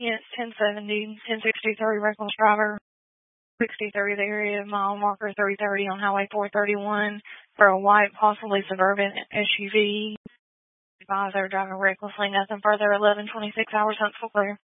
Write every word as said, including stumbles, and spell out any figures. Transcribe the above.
Yes, ten seventy, ten sixty-three, reckless driver, sixty-three the area, mile marker three thirty on Highway four thirty-one for a white, possibly suburban S U V. Advisor driving recklessly, nothing further, eleven twenty-six hours, Huntsville clear.